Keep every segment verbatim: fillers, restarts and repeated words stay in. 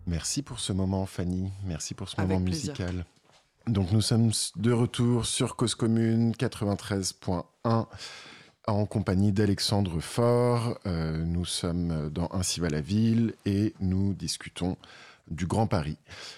Merci pour ce moment, Fanny. Merci pour ce Avec moment plaisir. musical. Donc, nous sommes de retour sur Cause Commune quatre-vingt-treize point un en compagnie d'Alexandre Faure. Euh, nous sommes dans Ainsi va la ville et nous discutons du Grand Paris.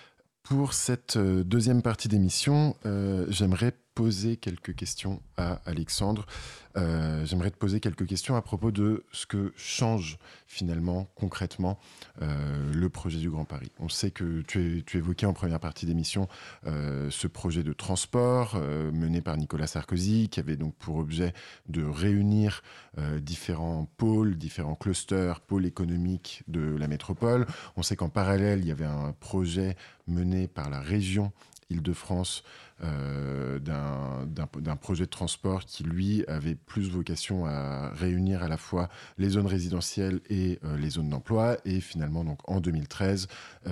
Pour cette deuxième partie d'émission, euh, j'aimerais poser quelques questions à Alexandre. Euh, j'aimerais te poser quelques questions à propos de ce que change finalement, concrètement, euh, le projet du Grand Paris. On sait que tu, es, tu évoquais en première partie d'émission euh, ce projet de transport euh, mené par Nicolas Sarkozy, qui avait donc pour objet de réunir euh, différents pôles, différents clusters, pôles économiques de la métropole. On sait qu'en parallèle, il y avait un projet mené par la région Île-de-France euh, d'un, d'un, d'un projet de transport qui, lui, avait plus vocation à réunir à la fois les zones résidentielles et euh, les zones d'emploi. Et finalement, donc, en deux mille treize,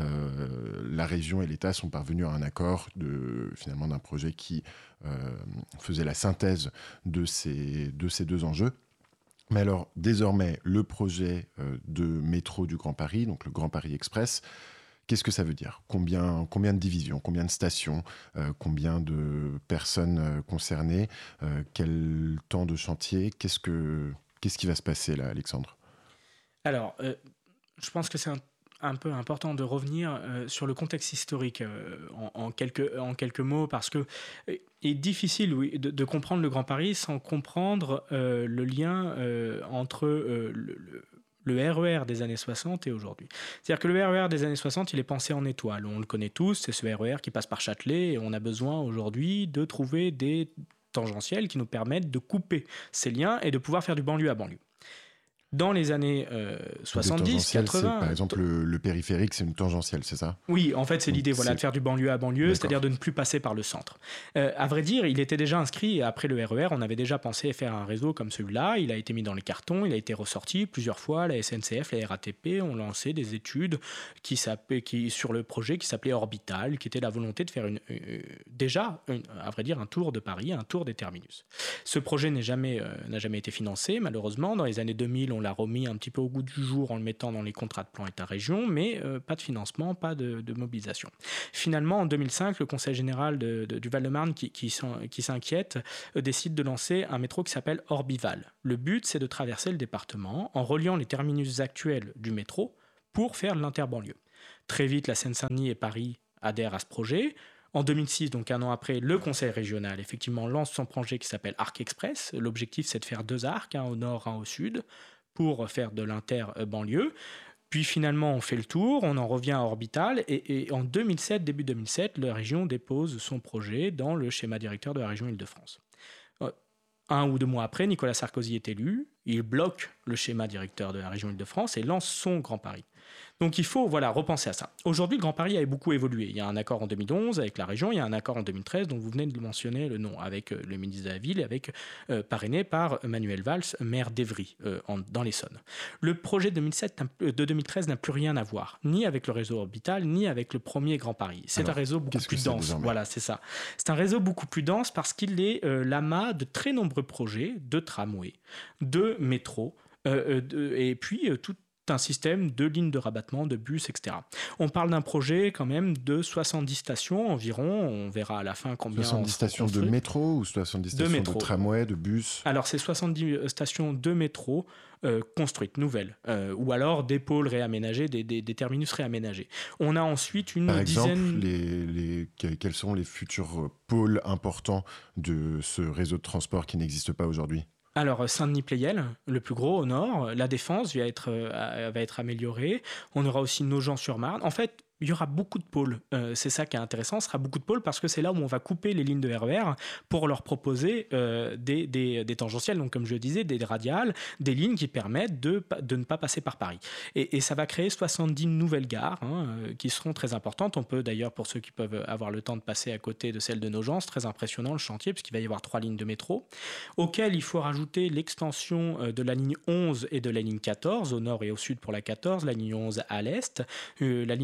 euh, la région et l'État sont parvenus à un accord de, finalement, d'un projet qui euh, faisait la synthèse de ces, de ces deux enjeux. Mais alors, désormais, le projet euh, de métro du Grand Paris, donc le Grand Paris Express, qu'est-ce que ça veut dire ? Combien, combien de divisions, combien de stations, euh, combien de personnes euh, concernées, euh, quel temps de chantier ? Qu'est-ce, que, qu'est-ce qui va se passer là, Alexandre ? Alors, euh, je pense que c'est un, un peu important de revenir euh, sur le contexte historique euh, en, en, quelques, en quelques mots, parce que euh, il est difficile oui, de, de comprendre le Grand Paris sans comprendre euh, le lien euh, entre euh, le, le le R E R des années soixante et aujourd'hui. C'est-à-dire que le R E R des années soixante, il est pensé en étoile. On le connaît tous, c'est ce R E R qui passe par Châtelet et on a besoin aujourd'hui de trouver des tangentiels qui nous permettent de couper ces liens et de pouvoir faire du banlieue à banlieue. Dans les années euh, soixante-dix, quatre-vingts... Par exemple, le, le périphérique, c'est une tangentielle, c'est ça ? Oui, en fait, c'est Donc, l'idée voilà, c'est... de faire du banlieue à banlieue, D'accord. c'est-à-dire de ne plus passer par le centre. Euh, à vrai dire, il était déjà inscrit, après le R E R, on avait déjà pensé faire un réseau comme celui-là, il a été mis dans les cartons, il a été ressorti plusieurs fois, la S N C F, la R A T P ont lancé des études qui qui, sur le projet qui s'appelait Orbital, qui était la volonté de faire une, euh, déjà, une, à vrai dire, un tour de Paris, un tour des terminus. Ce projet n'est jamais, euh, n'a jamais été financé, malheureusement. Dans les années deux mille, on l'a remis un petit peu au goût du jour en le mettant dans les contrats de plan État-région, mais euh, pas de financement, pas de, de mobilisation. Finalement, en deux mille cinq, le Conseil général de, de, du Val-de-Marne, qui, qui, qui s'inquiète, euh, décide de lancer un métro qui s'appelle Orbival. Le but, c'est de traverser le département en reliant les terminus actuels du métro pour faire l'interbanlieue. Très vite, la Seine-Saint-Denis et Paris adhèrent à ce projet. En deux mille six, donc un an après, le conseil régional effectivement lance son projet qui s'appelle Arc Express. L'objectif, c'est de faire deux arcs, un au nord, un au sud, pour faire de l'inter-banlieue. Puis finalement, on fait le tour, on en revient à Orbital, et, et en deux mille sept, début deux mille sept, la région dépose son projet dans le schéma directeur de la région Île-de-France. Un ou deux mois après, Nicolas Sarkozy est élu, il bloque le schéma directeur de la région Île-de-France et lance son Grand Paris. Donc il faut voilà, repenser à ça. Aujourd'hui, le Grand Paris a beaucoup évolué. Il y a un accord en deux mille onze avec la région, il y a un accord en deux mille treize dont vous venez de mentionner le nom, avec le ministre de la Ville et avec, euh, parrainé par Manuel Valls, maire d'Évry, euh, en, dans l'Essonne. Le projet de deux mille sept, de deux mille treize n'a plus rien à voir, ni avec le réseau Orbital, ni avec le premier Grand Paris. C'est Alors, un réseau beaucoup plus dense. Voilà, c'est ça. C'est un réseau beaucoup plus dense parce qu'il est euh, l'amas de très nombreux projets de tramway, de métro, euh, de, et puis euh, tout un système de lignes de rabattement, de bus, et cetera. On parle d'un projet quand même de soixante-dix stations environ. On verra à la fin combien... soixante-dix stations de métro ou soixante-dix stations de, métro. de tramway, de bus ? Alors, c'est soixante-dix stations de métro euh, construites, nouvelles. Euh, ou alors des pôles réaménagés, des, des, des terminus réaménagés. On a ensuite une Par dizaine... exemple, les, les, quels sont les futurs pôles importants de ce réseau de transport qui n'existe pas aujourd'hui ? Alors, Saint-Denis-Pleyel, le plus gros au nord, la Défense va être, euh, va être améliorée. On aura aussi Nogent-sur-Marne. En fait, il y aura beaucoup de pôles. Euh, c'est ça qui est intéressant. Ce sera beaucoup de pôles parce que c'est là où on va couper les lignes de R E R pour leur proposer euh, des, des, des tangentiels, donc comme je le disais, des radiales, des lignes qui permettent de, de ne pas passer par Paris. Et, et ça va créer soixante-dix nouvelles gares hein, euh, qui seront très importantes. On peut d'ailleurs, pour ceux qui peuvent avoir le temps de passer à côté de celle de Nogent, c'est très impressionnant le chantier puisqu'il va y avoir trois lignes de métro, auxquelles il faut rajouter l'extension de la ligne onze et de la ligne quatorze, au nord et au sud pour la quatorze, la ligne onze à l'est. Euh, la ligne onze, c'est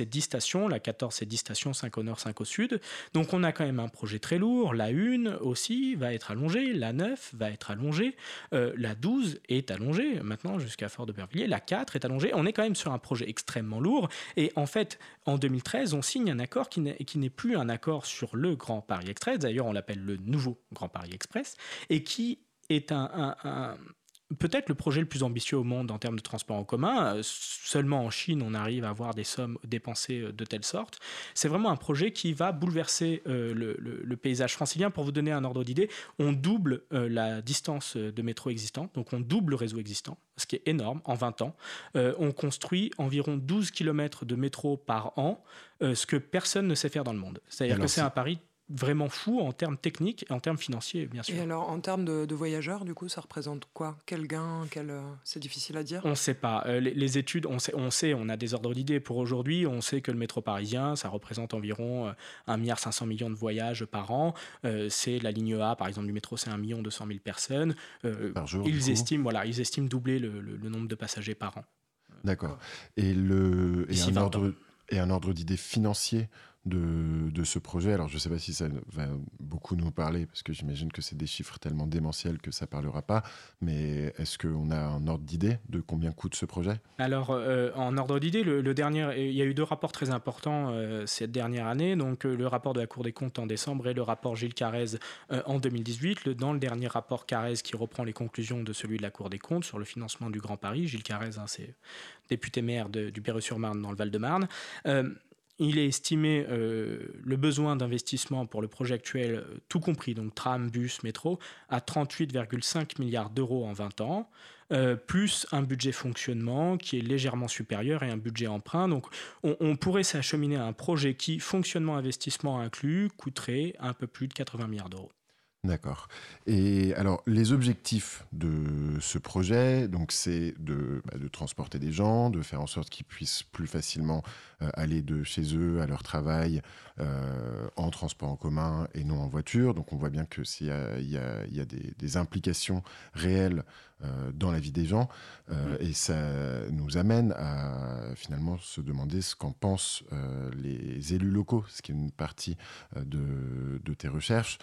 c'est dix stations. La quatorze, c'est dix stations, cinq au nord, cinq au sud. Donc on a quand même un projet très lourd. La un aussi va être allongée. La neuf va être allongée. Euh, la douze est allongée maintenant jusqu'à Fort-d'Aubervilliers. La quatre est allongée. On est quand même sur un projet extrêmement lourd. Et en fait, en deux mille treize, on signe un accord qui n'est, qui n'est plus un accord sur le Grand Paris Express. D'ailleurs, on l'appelle le nouveau Grand Paris Express. Et qui est un, un, un peut-être le projet le plus ambitieux au monde en termes de transport en commun. Euh, seulement en Chine, on arrive à avoir des sommes dépensées de telle sorte. C'est vraiment un projet qui va bouleverser euh, le, le, le paysage francilien. Pour vous donner un ordre d'idée, on double euh, la distance de métro existante, donc on double le réseau existant, ce qui est énorme en vingt ans. Euh, on construit environ douze kilomètres de métro par an, euh, ce que personne ne sait faire dans le monde. C'est-à-dire Alors, que c'est, c'est un pari vraiment fou en termes techniques et en termes financiers, bien sûr. Et alors, en termes de, de voyageurs, du coup, ça représente quoi? Quel gain quel, euh, C'est difficile à dire. On ne sait pas. Euh, les, les études, on sait, on sait, on a des ordres d'idées pour aujourd'hui. On sait que le métro parisien, ça représente environ euh, un milliard cinq cents millions de voyages par an. Euh, c'est la ligne A, par exemple, du métro, c'est un million deux cent mille personnes. Euh, par jour, ils estiment, voilà, ils estiment doubler le, le, le nombre de passagers par an. D'accord. Et, le, et, un, ordre, et un ordre d'idée financier De, de ce projet. Alors, je ne sais pas si ça va beaucoup nous parler, parce que j'imagine que c'est des chiffres tellement démentiels que ça ne parlera pas, mais est-ce qu'on a un ordre d'idée de combien coûte ce projet? Alors, euh, en ordre d'idée, le, le dernier, il y a eu deux rapports très importants euh, cette dernière année, donc euh, le rapport de la Cour des comptes en décembre et le rapport Gilles Carrez euh, en deux mille dix-huit. Le, dans le dernier rapport Carrez qui reprend les conclusions de celui de la Cour des comptes sur le financement du Grand Paris, Gilles Carrez, hein, c'est député maire de, du Perreux-sur-Marne dans le Val-de-Marne, euh, il est estimé euh, le besoin d'investissement pour le projet actuel, tout compris, donc tram, bus, métro, à trente-huit virgule cinq milliards d'euros en vingt ans, euh, plus un budget fonctionnement qui est légèrement supérieur et un budget emprunt. Donc on, on pourrait s'acheminer à un projet qui, fonctionnement-investissement inclus, coûterait un peu plus de quatre-vingts milliards d'euros. D'accord. Et alors, les objectifs de ce projet, donc, c'est de, bah, de transporter des gens, de faire en sorte qu'ils puissent plus facilement euh, aller de chez eux à leur travail euh, en transport en commun et non en voiture. Donc, on voit bien que s'il y a, il y a, il y a des, des implications réelles euh, dans la vie des gens. Euh, mmh. Et ça nous amène à finalement se demander ce qu'en pensent euh, les élus locaux, ce qui est une partie euh, de, de tes recherches.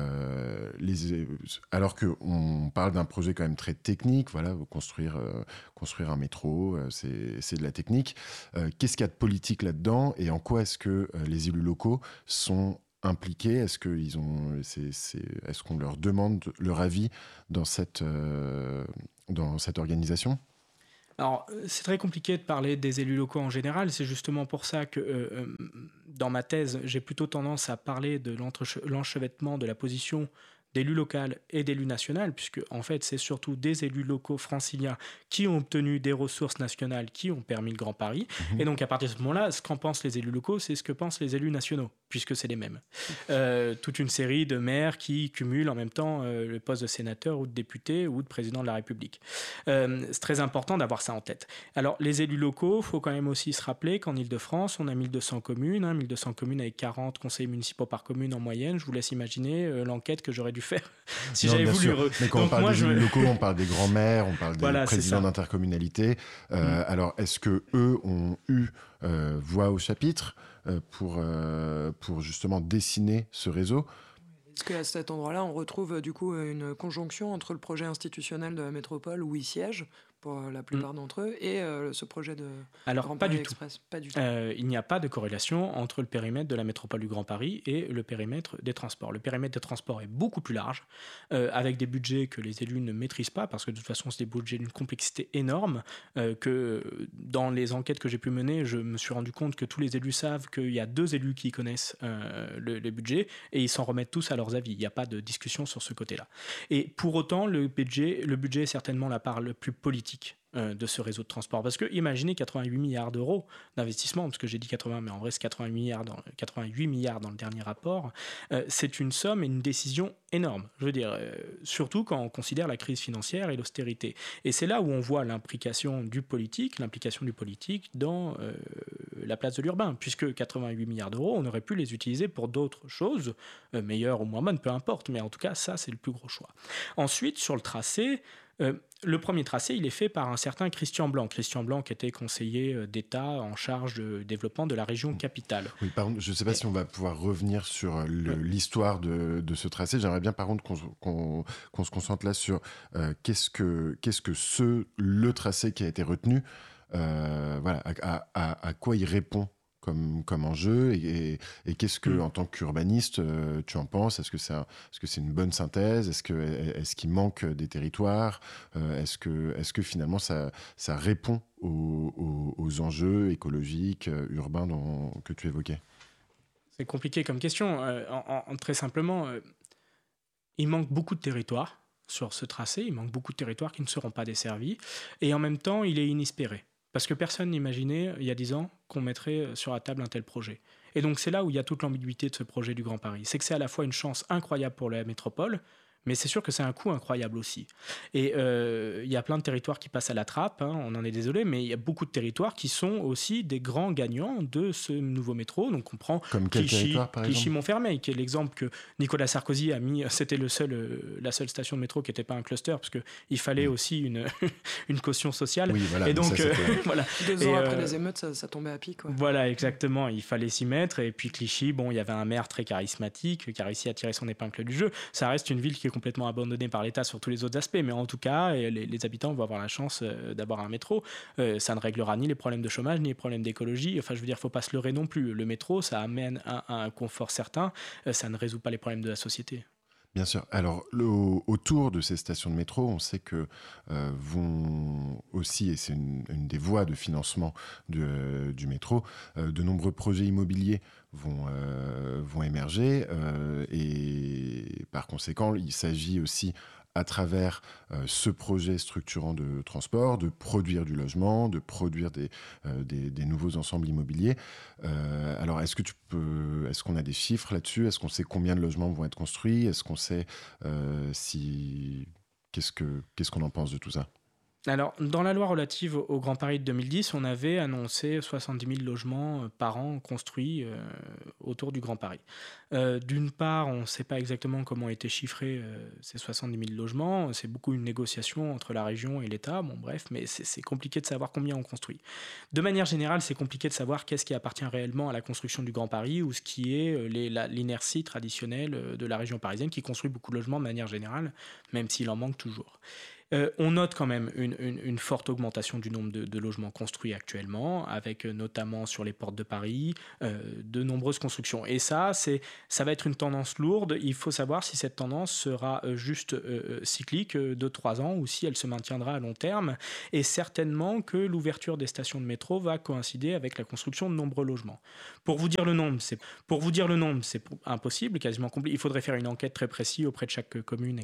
Euh, les, alors qu'on parle d'un projet quand même très technique, voilà, construire, euh, construire un métro, euh, c'est, c'est de la technique. Euh, qu'est-ce qu'il y a de politique là-dedans et en quoi est-ce que euh, les élus locaux sont impliqués? Est-ce, qu'ils ont, c'est, c'est, est-ce qu'on leur demande leur avis dans cette, euh, dans cette organisation? Alors, c'est très compliqué de parler des élus locaux en général. C'est justement pour ça que, euh, dans ma thèse, j'ai plutôt tendance à parler de l'enchevêtrement de la position d'élus locaux et d'élus nationaux, puisque en fait, c'est surtout des élus locaux franciliens qui ont obtenu des ressources nationales qui ont permis le Grand Paris. Mmh. Et donc, à partir de ce moment-là, ce qu'en pensent les élus locaux, c'est ce que pensent les élus nationaux, puisque c'est les mêmes. Euh, toute une série de maires qui cumulent en même temps euh, le poste de sénateur ou de député ou de président de la République. Euh, c'est très important d'avoir ça en tête. Alors, les élus locaux, il faut quand même aussi se rappeler qu'en Ile-de-France, on a mille deux cents communes, hein, mille deux cents communes avec quarante conseillers municipaux par commune en moyenne. Je vous laisse imaginer euh, l'enquête que j'aurais dû faire si non, j'avais voulu. Re... Mais quand Donc, on parle moi, des élus je... locaux, on parle des grands-maires, on parle des voilà, présidents d'intercommunalité. Euh, mmh. Alors, est-ce que eux ont eu euh, voix au chapitre euh, pour, euh, pour justement dessiner ce réseau? Est-ce qu'à cet endroit-là, on retrouve du coup une conjonction entre le projet institutionnel de la métropole où ils siègent, pour la plupart mmh. d'entre eux, et euh, ce projet de Alors, Grand pas Paris du Express? Tout. Pas du tout. Euh, il n'y a pas de corrélation entre le périmètre de la métropole du Grand Paris et le périmètre des transports. Le périmètre des transports est beaucoup plus large, euh, avec des budgets que les élus ne maîtrisent pas, parce que de toute façon, c'est des budgets d'une complexité énorme, euh, que dans les enquêtes que j'ai pu mener, je me suis rendu compte que tous les élus savent qu'il y a deux élus qui connaissent euh, le, le budget, et ils s'en remettent tous à leurs avis. Il n'y a pas de discussion sur ce côté-là. Et pour autant, le budget, le budget est certainement la part le plus politique de ce réseau de transport. Parce que imaginez quatre-vingt-huit milliards d'euros d'investissement, parce que j'ai dit quatre-vingts, mais en vrai c'est quatre-vingt-huit milliards dans, quatre-vingt-huit milliards dans le dernier rapport, euh, c'est une somme et une décision énorme. Je veux dire, euh, surtout quand on considère la crise financière et l'austérité. Et c'est là où on voit l'implication du politique, l'implication du politique dans euh, la place de l'urbain, puisque quatre-vingt-huit milliards d'euros, on aurait pu les utiliser pour d'autres choses, euh, meilleures ou moins bonnes, peu importe, mais en tout cas, ça, c'est le plus gros choix. Ensuite, sur le tracé, euh, le premier tracé, il est fait par un certain Christian Blanc. Christian Blanc qui était conseiller d'État en charge du développement de la région capitale. Oui, par contre, je ne sais pas Et... si on va pouvoir revenir sur le, oui. l'histoire de, de ce tracé. J'aimerais bien, par contre, qu'on, qu'on, qu'on se concentre là sur euh, qu'est-ce que, qu'est-ce que ce, le tracé qui a été retenu, euh, voilà, à, à, à quoi il répond Comme, comme enjeu et, et, et qu'est-ce que, mmh. en tant qu'urbaniste, euh, tu en penses ? Est-ce que c'est, un, est-ce que c'est une bonne synthèse ? Est-ce, que, est-ce qu'il manque des territoires ? euh, est-ce, que, est-ce que finalement ça, ça répond aux, aux, aux enjeux écologiques, euh, urbains dont, que tu évoquais ? C'est compliqué comme question. Euh, en, en, très simplement, euh, il manque beaucoup de territoires sur ce tracé. Il manque beaucoup de territoires qui ne seront pas desservis. Et en même temps, il est inespéré. Parce que personne n'imaginait, il y a dix ans, qu'on mettrait sur la table un tel projet. Et donc c'est là où il y a toute l'ambiguïté de ce projet du Grand Paris. C'est que c'est à la fois une chance incroyable pour la métropole, mais c'est sûr que c'est un coût incroyable aussi. Et euh, il y a plein de territoires qui passent à la trappe, hein, on en est désolé, mais il y a beaucoup de territoires qui sont aussi des grands gagnants de ce nouveau métro. Donc on prend Comme quel Clichy, territoire, par Clichy exemple Montfermeil, qui est l'exemple que Nicolas Sarkozy a mis. C'était le seul, euh, la seule station de métro qui n'était pas un cluster, parce qu'il fallait oui. aussi une, une caution sociale. Oui, voilà, et donc, ça, euh, voilà. Deux et ans euh, après les émeutes, ça, ça tombait à pic. Ouais. Voilà, exactement. Il fallait s'y mettre. Et puis Clichy, bon, il y avait un maire très charismatique qui a réussi à tirer son épingle du jeu. Ça reste une ville qui est complètement abandonnée par l'État sur tous les autres aspects, mais en tout cas, les, les habitants vont avoir la chance euh, d'avoir un métro. Euh, ça ne réglera ni les problèmes de chômage, ni les problèmes d'écologie. Enfin, je veux dire, il ne faut pas se leurrer non plus. Le métro, ça amène un, un confort certain, euh, ça ne résout pas les problèmes de la société. Bien sûr. Alors, le, autour de ces stations de métro, on sait que euh, vont aussi, et c'est une, une des voies de financement de, euh, du métro, euh, de nombreux projets immobiliers vont, euh, vont émerger. Euh, et par conséquent, il s'agit aussi, à travers euh, ce projet structurant de transport, de produire du logement, de produire des, euh, des, des nouveaux ensembles immobiliers. Euh, alors, est-ce que tu peux, est-ce qu'on a des chiffres là-dessus ? Est-ce qu'on sait combien de logements vont être construits ? Est-ce qu'on sait euh, si... Qu'est-ce que, qu'est-ce qu'on en pense de tout ça ? Alors, dans la loi relative au Grand Paris de deux mille dix, on avait annoncé soixante-dix mille logements par an construits euh, autour du Grand Paris. Euh, d'une part, on ne sait pas exactement comment ont été chiffrés euh, ces soixante-dix mille logements. C'est beaucoup une négociation entre la région et l'État. Bon, bref, mais c'est, c'est compliqué de savoir combien on construit. De manière générale, c'est compliqué de savoir qu'est-ce qui appartient réellement à la construction du Grand Paris ou ce qui est les, la, l'inertie traditionnelle de la région parisienne qui construit beaucoup de logements de manière générale, même s'il en manque toujours. Euh, on note quand même une, une, une forte augmentation du nombre de, de logements construits actuellement, avec euh, notamment sur les portes de Paris, euh, de nombreuses constructions. Et ça, c'est, ça va être une tendance lourde. Il faut savoir si cette tendance sera euh, juste euh, cyclique euh, de trois ans ou si elle se maintiendra à long terme. Et certainement que l'ouverture des stations de métro va coïncider avec la construction de nombreux logements. Pour vous dire le nombre, c'est, pour vous dire le nombre, c'est impossible, quasiment compliqué. Il faudrait faire une enquête très précise auprès de chaque commune, et